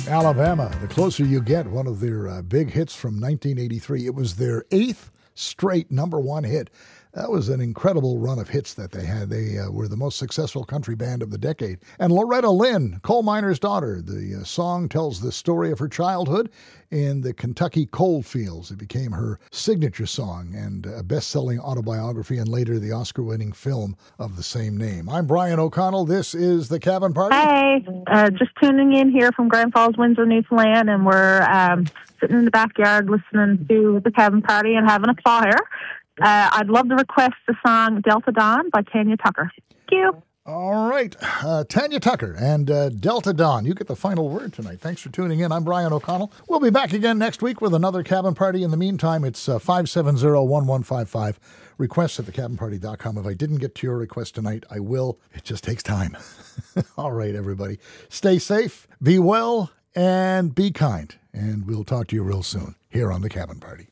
Alabama, The Closer You Get, one of their big hits from 1983. It was their 8th straight number one hit. That was an incredible run of hits that they had. They were the most successful country band of the decade. And Loretta Lynn, coal miner's daughter, the song tells the story of her childhood in the Kentucky coal fields. It became her signature song and a best-selling autobiography, and later the Oscar-winning film of the same name. I'm Brian O'Connell. This is The Cabin Party. Hey, just tuning in here from Grand Falls, Windsor, Newfoundland, and we're sitting in the backyard listening to The Cabin Party and having a fire. I'd love to request the song Delta Dawn by Tanya Tucker. Thank you. All right. Tanya Tucker and Delta Dawn. You get the final word tonight. Thanks for tuning in. I'm Brian O'Connell. We'll be back again next week with another Cabin Party. In the meantime, it's 570-1155. Requests at thecabinparty.com. If I didn't get to your request tonight, I will. It just takes time. All right, everybody. Stay safe, be well, and be kind. And we'll talk to you real soon here on The Cabin Party.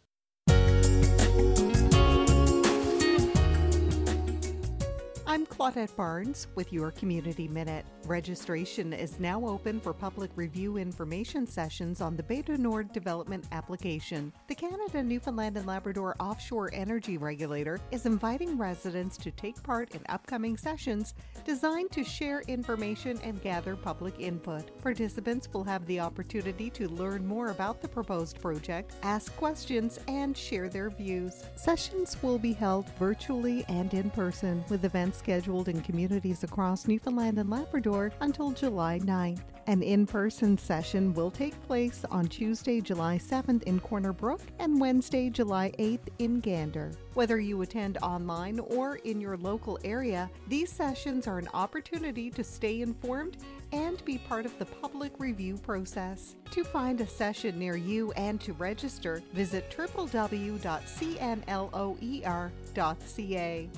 I'm Claudette Barnes with your Community Minute. Registration is now open for public review information sessions on the Bay du Nord development application. The Canada, Newfoundland and Labrador Offshore Energy Regulator is inviting residents to take part in upcoming sessions designed to share information and gather public input. Participants will have the opportunity to learn more about the proposed project, ask questions, and share their views. Sessions will be held virtually and in person, with events scheduled in communities across Newfoundland and Labrador until July 9th. An in-person session will take place on Tuesday, July 7th in Corner Brook and Wednesday, July 8th in Gander. Whether you attend online or in your local area, these sessions are an opportunity to stay informed and be part of the public review process. To find a session near you and to register, visit www.cnloer.ca.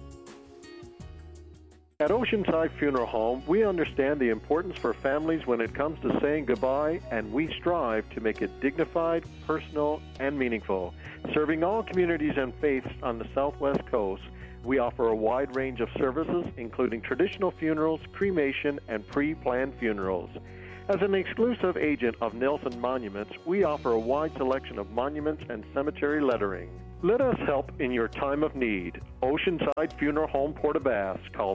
At Oceanside Funeral Home, we understand the importance for families when it comes to saying goodbye, and we strive to make it dignified, personal, and meaningful. Serving all communities and faiths on the Southwest Coast, we offer a wide range of services, including traditional funerals, cremation, and pre-planned funerals. As an exclusive agent of Nelson Monuments, we offer a wide selection of monuments and cemetery lettering. Let us help in your time of need. Oceanside Funeral Home, Port-aux-Basques. Call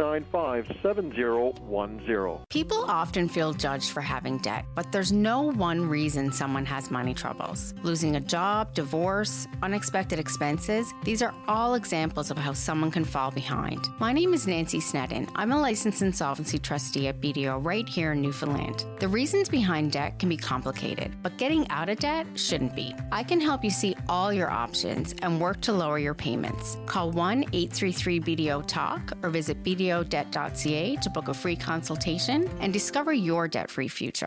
695-7010. People often feel judged for having debt, but there's no one reason someone has money troubles. Losing a job, divorce, unexpected expenses, these are all examples of how someone can fall behind. My name is Nancy Sneddon. I'm a licensed insolvency trustee at BDO right here in Newfoundland. The reasons behind debt can be complicated, but getting out of debt shouldn't be. I can help you see all your options and work to lower your payments. Call 1-833-BDO-TALK or visit bdodebt.ca to book a free consultation and discover your debt-free future.